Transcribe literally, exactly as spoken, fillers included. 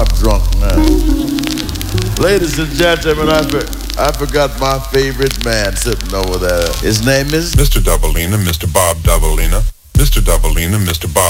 somewhat drunk now. Ladies and gentlemen, I, for, I forgot my favorite man sitting over there. His name is Mister Doubleina, Mister Bob Doubleina, Mister Doubleina, Mister Bob